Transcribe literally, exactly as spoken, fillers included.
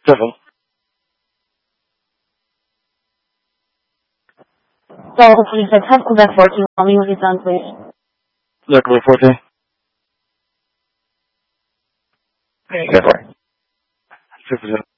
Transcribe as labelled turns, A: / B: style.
A: Several.
B: So, please, let's have Quebec fourteen. Tell me when he's done, please.
A: Look, Quebec fourteen.
C: Okay, go for it.
A: Fifty.